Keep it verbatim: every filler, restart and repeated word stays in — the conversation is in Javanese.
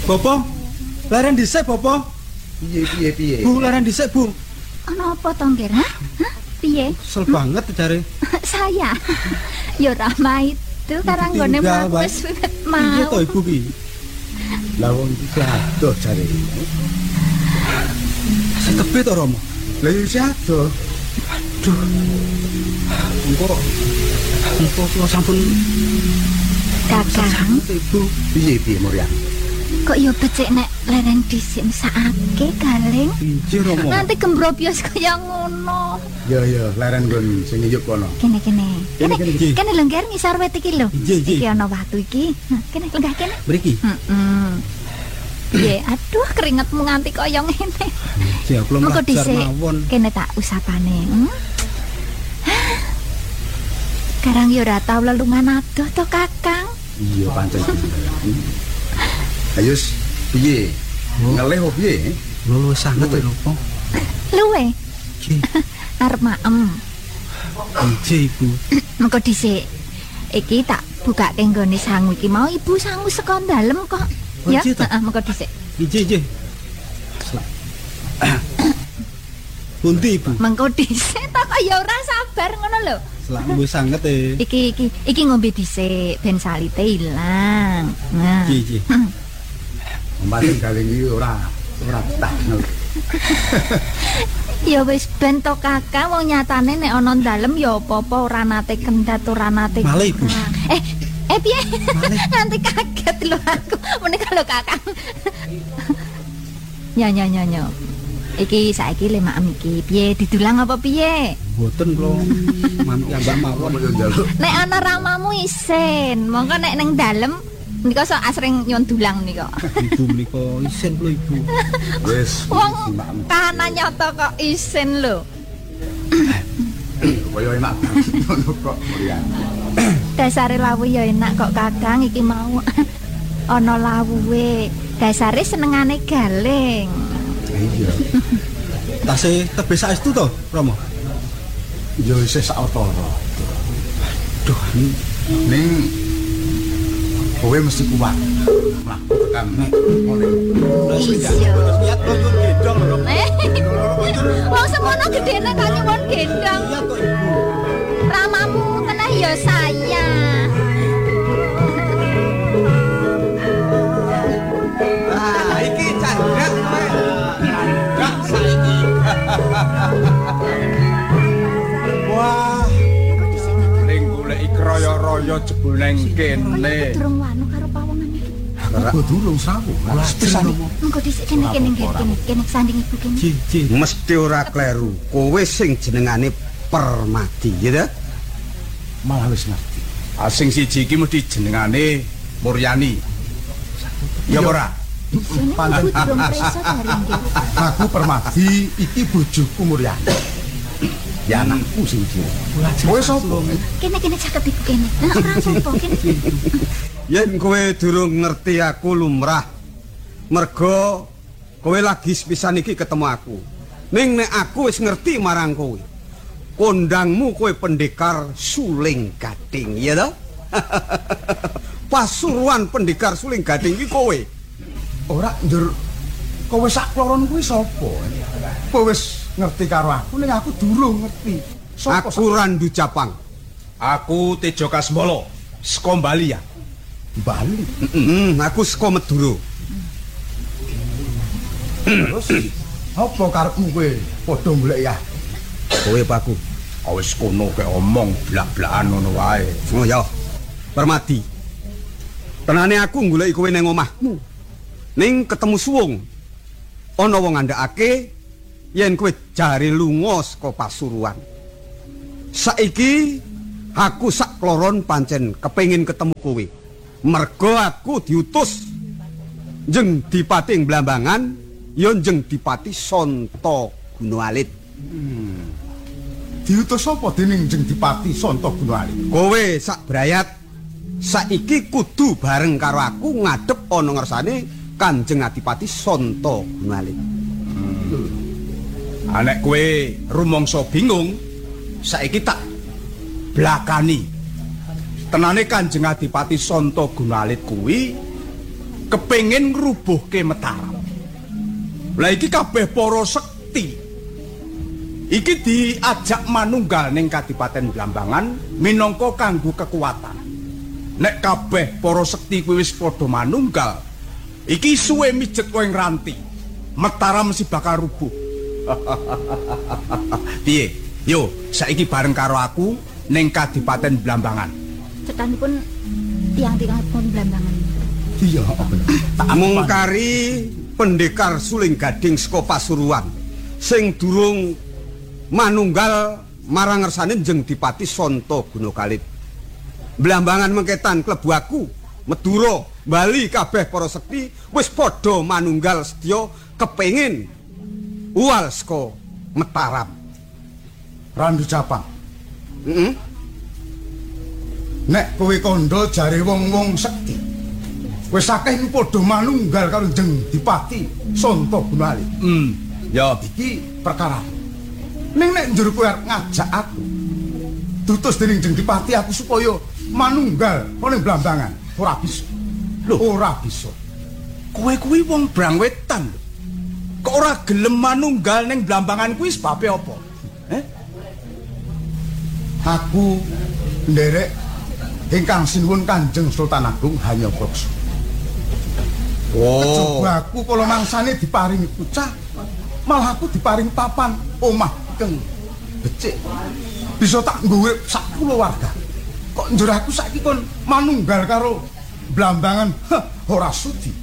Bapak, leren dhisik, Bapak. Piye piye piye? Bu, leren dhisik, Bu. Ana apa to, Ngger? Hah? Piye? Kesel banget jare. Saya. Ya Rama itu karanggone mlaku wis wiwit mau. Piye to Ibu ki? Lah wong iki adoh jare. Sing tebe to, Rama. Lah yo adoh. Aduh. Engko engko kula sampun Kakang. Ibu. Piye piye Muryan? Kok yo becik nek leren dhisik mesake Galeng. Injih, Rama. Nanti gembrobyos kaya ngono. Yo yo leren nggon sing nyuk kono. Kene kene. Kene, kene, kene. Kene lho Ngger ngisor wit iki lho. Injih, injih. Iki ana watu iki. Nah, kene lenggah kene. Mriki. Heeh. Piye? Aduh, keringetmu nganti kaya ngene. Injih, kula Mengko ngajar dhisik mawon. kene tak usapane. Hmm? Karang yo ora tau lelungan adoh to, Kakang. Iya pancen. Ayo piye? Ngelih opo piye? Lho wis sanget lho, Pak. Luwe. Nggih. Arep maem. Injih, Ibu. Mengko dhisik. Iki tak bukake nggone sangu iki mau Ibu sangu saka dalem kok. Oh, Ya, injih, toh? heeh, mengko dhisik. Injih, injih. Pundi, Ibu? Mengko dhisik to kok ya ora sabar ngono lho. Selak wis sanget e. Iki iki iki ngombe dhisik ben salite ilang. Nah. Nggih, nggih. Mbate Galeng iki ora ora betah. Ya wis ben to Kakang wong nyatane nek ana dalem ya apa-apa ora nate kendhat ora nate. Malih, Ibu. Eh, eh piye? Nanti kaget lho aku. Menika lho Kakang. Ya ya ya ya. Iki saiki le maem iki. Piye didulang apa piye? Mboten kula manut Mbak mawon yo njaluk. Nek ana ramamu isin, mongko nek ning dalem nika sok asring nyon dulang nika. Ibu menika isin kula Ibu. Wis. Wong kahanan nyata kok isin lho. Kaya enak ngono kok Muryan. Dasare lawuh ya enak kok Kakang iki mau. Ana lawuhe. Dasare senengane Galeng. Iya. Tase tebe saestu to, Rama? Yo isih sakotara. Duh, Ning kowe mesti kuat. Mlaku tekan ngene. Iya. lihat to nyuwun gendong lho. Eh, wong semono gedene kok nyuwun gendong. Iya to, Ibu. Ramamu teneh ya saya. Ah, iki candrat kowe. Candrat saiki. Wah, ning goleki kroyo-royo jebul nang kene. Durung wanu karo pawongan iki. Aku durung sawu. Pisan. Mengko dhisik kene kene kene kene kene sanding ibu kene. Nggih, nggih. Mesti ora kleru. Kowe sing jenengane Permadi, ya ta? Malah wis ngerti. Asing siji iki mesti jenengane Muryani. Ya ora? Sini ibu durung preso dari nggih. Aku Permadi, iki bojoku Muryani. Ya anakku sing iki. Kowe sapa? Kene kene caket ibu kene. Nah, ora apa-apa kene. Yen kowe durung ngerti aku lumrah. Mergo kowe lagi sepisan iki ketemu aku. Ning nek aku wis ngerti marang kowe. Kondangmu kowe pendekar suling gading, ya ta? Pasuruan pendekar suling gading iki kowe. Ora ndur kowe sak kloron kuwi sapa? Kowe wis ngerti karo aku ning aku durung ngerti. Sapa Aku Randu Japang. Aku Tejo Kasmala, saka Bali ya. Bali? Heeh, aku saka Madura. Terus apa karepmu kowe padha golek ya? Kowe apa aku? Wis kono kek omong blak-blakan ngono wae. Oh ya. Permadi. Tenane aku goleki kowe ning omahmu. Ning ketemu suwung. Ana wong ngandhakake yen kowe jare lunga saka Pasuruan. Saiki aku sak kloron pancen kepengin ketemu kowe. Mergo aku diutus njeng Dipati ing Blambangan, ya njeng Dipati Santa Gunawalit. Hmm. Diutus apa dening Jeng Dipati Santa Gunawalit? Kowe sak brayat saiki kudu bareng karo aku ngadep ana ngersane Kanjeng Adipati Santa Gunawalit. Hmm. Anek kowe rumangsa bingung, saiki tak blakani. Tenane Kanjeng Adipati Santa Gunawalit kuwi kepengin ngrubuhke Mataram. Lah iki kabeh para sekti iki diajak manunggal ning Kadipaten Blambangan minangka kanggo kekuatan. Nek kabeh para sekti kuwi wis padha manunggal, iki suwe mijet kowe ngranti. Mataram mesti bakal rubuh. Piye? Yo, saiki bareng karo aku ning Kadipaten Blambangan. Cetanipun tiang-tiang pun Blambangan. Iya, mungkari pendekar suling gading saka Pasuruan sing durung manunggal marang ngersane Jeng Dipati Santa Gunakalip. Blambangan mengketan klebu aku, Madura, Bali kabeh para sekti wis padha manunggal sedya kepengin uwal saka Mataram. Randu Japang. Heeh. Nek kowe kandha jare wong-wong sekti, wis akeh padha manunggal karo Jeng Dipati Santa Gunakalip. Hmm, ya Iki perkara. Ning nek njur kowe arep ngajak aku dutus dening Jeng Dipati aku supaya manunggal ning Blambangan, ora bisa. Lho, ora bisa. kowe kuwi wong Brangwetan. Kok ora gelem manunggal ning Blambangan kuwi sebabe apa? Eh? Aku nderek ingkang sinuwun Kanjeng Sultan Agung Hanyapaksa. Oh, Coba aku kala mangsane diparingi pucah, malah aku diparing papan omah keng becik. Bisa tak nggawe sak kulawarga. Kok njur aku saiki kon manunggal karo Blambangan, heh, ora sudi.